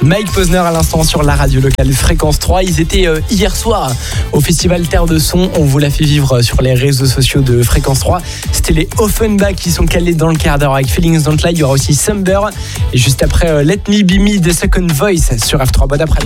Mike Posner à l'instant sur la radio locale Fréquence 3. Ils étaient hier soir au festival Terre de Son. On vous l'a fait vivre sur les réseaux sociaux de Fréquence 3. C'était les Offenbach qui sont calés dans le quart d'heure avec Feelings Don't Lie. Il y aura aussi Summer. Et juste après, Let Me Be Me de Second Voice sur F3. Bon après-midi.